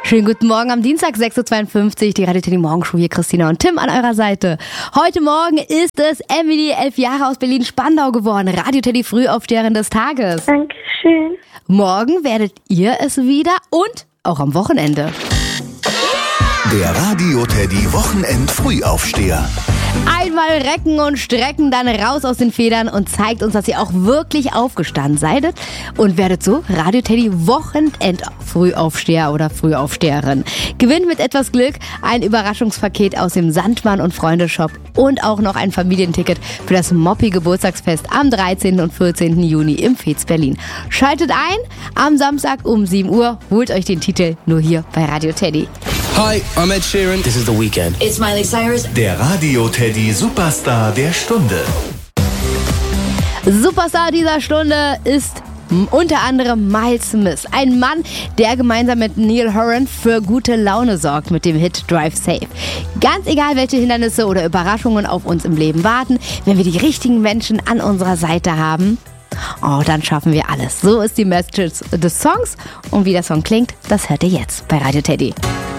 Schönen guten Morgen am Dienstag, 6.52 Uhr, die Radio Teddy Morgenshow, hier Christina und Tim an eurer Seite. Heute Morgen ist es Emily, 11 Jahre aus Berlin-Spandau geworden, Radio Teddy Frühaufsteherin des Tages. Dankeschön. Morgen werdet ihr es wieder und auch am Wochenende. Der Radio Teddy Wochenend-Frühaufsteher. Einmal recken und strecken, dann raus aus den Federn und zeigt uns, dass ihr auch wirklich aufgestanden seid und werdet so Radio Teddy Wochenend-Frühaufsteher oder Frühaufsteherin. Gewinnt mit etwas Glück ein Überraschungspaket aus dem Sandmann und Freunde Shop und auch noch ein Familienticket für das Moppi-Geburtstagsfest am 13. und 14. Juni im Fez Berlin. Schaltet ein am Samstag um 7 Uhr, holt euch den Titel nur hier bei Radio Teddy. Hi, I'm Ed Sheeran. This is The Weeknd. It's Miley Cyrus. Der Radio Teddy Superstar der Stunde. Superstar dieser Stunde ist unter anderem Miles Smith. Ein Mann, der gemeinsam mit Neil Horan für gute Laune sorgt mit dem Hit Drive Safe. Ganz egal, welche Hindernisse oder Überraschungen auf uns im Leben warten, wenn wir die richtigen Menschen an unserer Seite haben, dann schaffen wir alles. So ist die Message des Songs. Und wie der Song klingt, das hört ihr jetzt bei Radio Teddy.